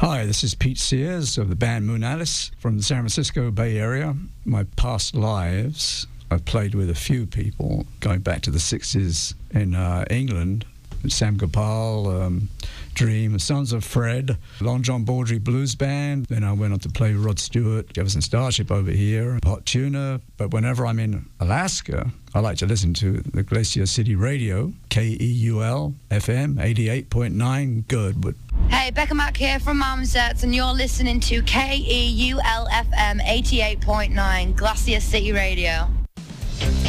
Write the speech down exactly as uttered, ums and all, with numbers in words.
Hi, this is Pete Sears of the band Moon Alice from the San Francisco Bay Area. My past lives, I've played with a few people going back to the sixties in uh, England. Sam Gopal, um, Dream, Sons of Fred, Long John Baldry Blues Band. Then I went on to play with Rod Stewart, Jefferson Starship over here, Hot Tuna. But whenever I'm in Alaska, I like to listen to the Glacier City Radio, K E U L F M eighty-eight point nine, Girdwood. Hey, Becca Mack here from Marmosets, and you're listening to K E U L F M eighty-eight point nine, Glacier City Radio.